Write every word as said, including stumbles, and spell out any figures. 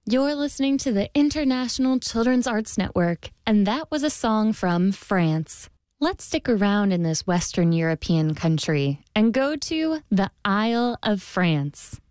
You're listening to the International Children's Arts Network, and that was a song from France. Let's stick around in this Western European country and go to the Isle of France.